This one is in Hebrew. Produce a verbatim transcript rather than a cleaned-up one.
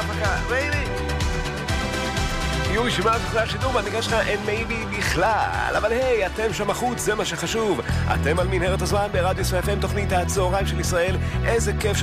ההפקה, מייבי. יורי שמעת אחרי השידור והניגע שלך אין מייבי בכלל. אבל היי, אתם שם החוץ, זה מה שחשוב. אתם על מנהרת הזמן ברדיו אס אף אם, תוכנית הצהריים של ישראל. איזה כיף